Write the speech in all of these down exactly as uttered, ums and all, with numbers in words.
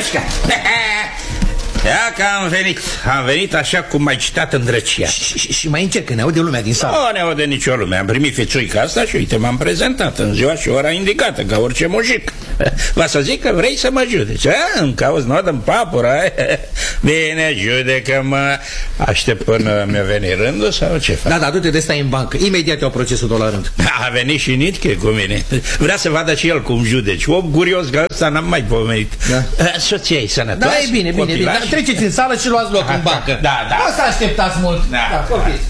Greșca! Ia că am venit, am venit așa cum m-ai citat în drăcia. Și, și, și mai încerc, că ne aude lumea din sală. Nu ne aude nicio lume, am primit fițuica asta și uite, m-am prezentat în ziua și ora indicată, ca orice mojic. Va să zic că vrei să mă judeci, a? Îmi cauți nod în papură. Bine, judecă-mă. Aștept până mi-a venit rândul sau ce fac? Da, da, du-te de stai în bancă, imediat iau procesul tot la rând. A venit și Nitche cu mine. Vrea să vadă și el cum judeci. Om curios ca ăsta n-am mai pomenit. Da. Soția-i sănătoasă? Da, e bine, bine, bine. Da, treceți în sală și luați loc în bancă. Da, da. O să așteptați mult. Da, da, copiți.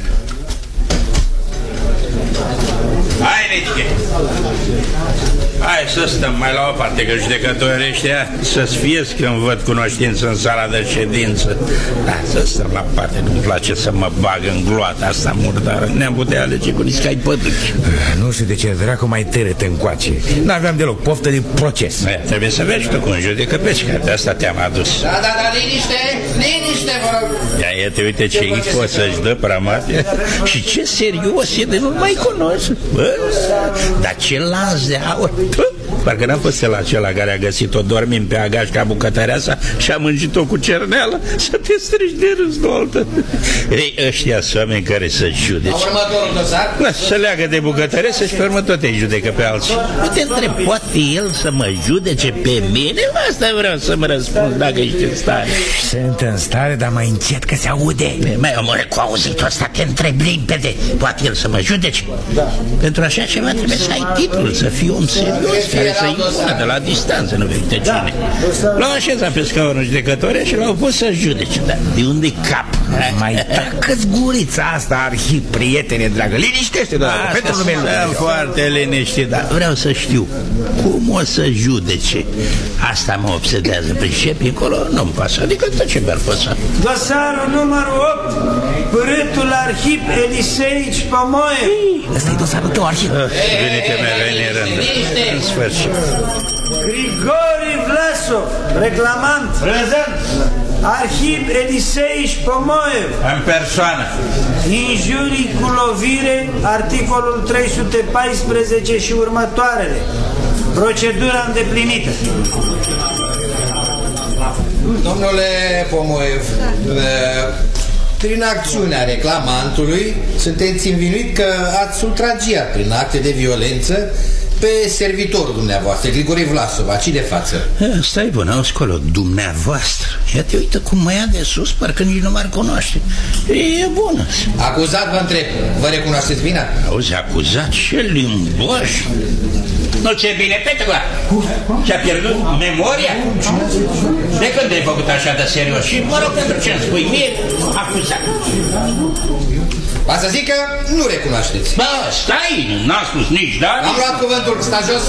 Hai, Nitche. Hai să stăm mai la o parte, că judecătorii ăștia să-ți fie când văd cunoștință în sala de ședință. Da, să stăm la parte, nu-mi place să mă bag în gloata asta murdară. Ne-am putea alege cu niscai păduci. Nu știu de ce dracu mai târâte încoace. N-aveam deloc poftă de proces. E, trebuie să vezi tu cum judecă pesca, de asta te-am adus. Da, da, da, liniște, liniște, vă rog. Ia, ia te uite ce info să-și dă pramatea. Și ce serios e de nu mai cunosc. Bă, dar ce lans de aur. Parcă n-a fost el acela care a găsit-o dormind pe agaș ca bucătăreasa și a mângit-o cu cerneală. Să te strici de râs, Doltă. Ei, ăștia sunt oameni care să judece. Următorul dosar? Da, să leagă de bucătăresă și pe urmă tot îi judecă pe alții. Nu te întreb, poate el să mă judece pe mine? Asta vreau să-mi răspund dacă ești în stare. Sunt în stare, dar mai încet că se aude. Mai omore, cu auzitul ăsta te întreb limpede. Poate el să mă judece? Da. Pentru așa ceva trebuie să ai titlul, să fii om serios, care să impună de la distanță, nu vei cine. Da. L-au așezat pe scaunul judecătorii și l-au pus să judece. Da. De unde cap? Mai tacă-ți gurița asta, Arhip, prietene dragă. Liniștește, doar, pentru numele lui. Foarte liniștit, dar vreau să știu cum o să judece. Asta mă obsedează. Pricepi încolo, nu-mi pasă. Adică tot ce mi-ar păsa. Dosarul numărul opt, părâtul Arhip Eliseici Pomoe. Ăsta-i dosarul tău, Arhip. Venite mea, veni rândul. În sfârșit. Grigori Vlasov, reclamant. Prezent. Arhip Eliseici Pomoe. În persoană. Injurii cu lovire, articolul trei sute paisprezece și următoarele. Procedura îndeplinită. Domnule Pomoev, prin acțiunea reclamantului sunteți învinuit că ați sufragiat prin acte de violență pe servitorul dumneavoastră, Grigori Vlasov, aici de față. Stai bun, auzi colo, dumneavoastră. Ia te uită cum mă ia de sus, parcă nici nu m-ar cunoaște. E bună. Acuzat, vă întreb, vă recunoașteți vina? Auzi, acuzat? Ce limbaj? Nu ți-e bine, Petru? Și-a pierdut memoria? De când ai făcut așa de serios? Și mă rog, pentru ce îmi spui mie, acuzat. Va să zic că nu recunoașteți. Bă, stai, n-am spus nici da. Am luat cuvântul, sta jos.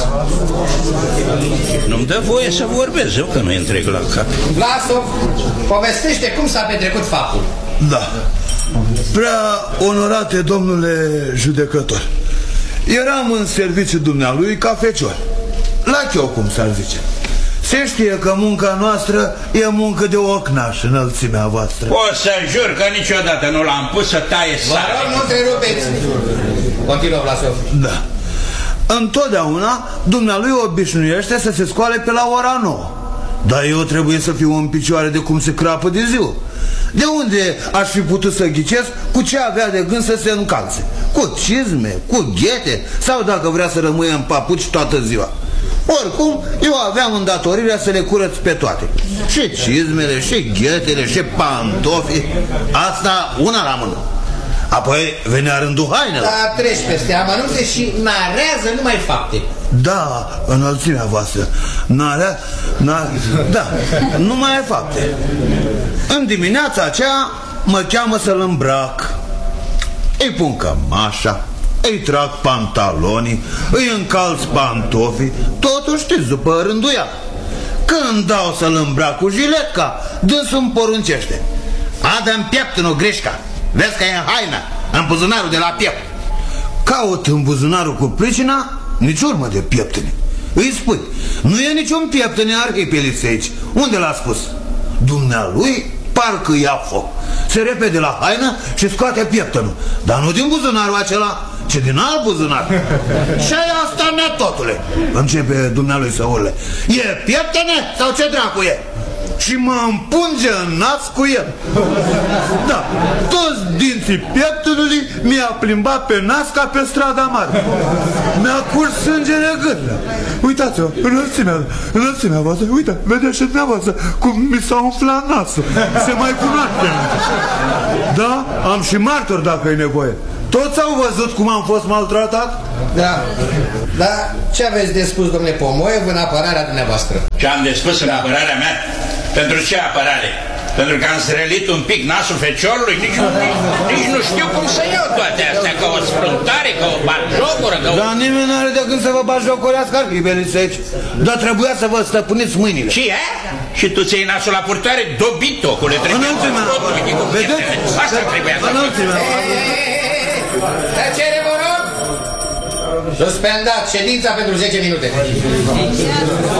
Nu-mi dă voie să vorbesc, eu că nu-i întreg la cap. Vlasov, povestește cum s-a petrecut faptul. Da. Prea onorate domnule judecător, eram în serviciul dumnealui ca fecior, la chiu, cum s-ar zice. Se știe că munca noastră e muncă de ocnaș, înălțimea voastră. O să jur că niciodată nu l-am pus să taie sare. Vă rog, nu întrerupeți. Continuă, Vlasov. Da. Întotdeauna dumnealui obișnuiește să se scoale pe la ora nouă. Dar eu trebuie să fiu în picioare de cum se crapă de ziua. De unde aș fi putut să ghicesc cu ce avea de gând să se încalțe? Cu cizme, cu ghete, sau dacă vrea să rămâie în papuci toată ziua? Oricum, eu aveam îndatorirea să le curăț pe toate. Și cizmele, și ghetele, și pantofii. Asta una la mână. Apoi venea rândul hainelor. Da, treci peste amănunte și narează numai fapte. Da, înălțimea voastră. Narea, na, da, nu mai e fapte. În dimineața aceea mă cheamă să-l îmbrac. Îi pun cămașa, îi trag pantalonii, îi încalț pantofii. Totul știți, după rânduia. Când dau să-l îmbrac cu jiletca, dânsul îmi poruncește: adă-mi pieptănul, Greșca. Vezi că e în haina, în buzunarul de la piept. Caut în buzunarul cu pricina, nici urmă de pieptene. Îi spui: nu e niciun pieptene, Arhip Eliseici. Unde l-a spus? Dumnealui parcă ia foc. Se repede la haină și scoate pieptănul. Dar nu din buzunarul acela, ci din alt buzunar. Și aia asta, mea, totule. Începe dumnealui să urle: e pieptene sau ce dracu e? și mă împunge în nas cu el. Da, toți dinții pieptului mi-a plimbat pe nas ca pe strada mare. Mi-a curs sângele gârlă. Uitați-o, înălțimea, înălțimea voastră, uite, vedeți și dumneavoastră cum mi s-a umflat nasul. Se mai cunoaște. Da, am și martor dacă e nevoie. Toți au văzut cum am fost maltratat? Da, dar ce aveți de spus, domnule Pomoev, în apărarea dumneavoastră? Ce am de spus în da. apărarea mea? Pentru ce apărare? Pentru că am zrelit un pic nasul feciorului? Nici, nici, nici nu știu cum să iau toate astea, ca o sfruntare, ca o batjocură, ca o... Dar nimeni n-are de când să vă batjocorească, Arhibelițeci. Dar trebuia să vă stăpâniți mâinile. Și e? Și tu ți-ai nasul la purtare dobit, ocule, trebuie... Înălțimea! Vedeți? Asta trebuia să... Înălțimea! Tăcere, vă rog! Suspendat ședința pentru zece minute.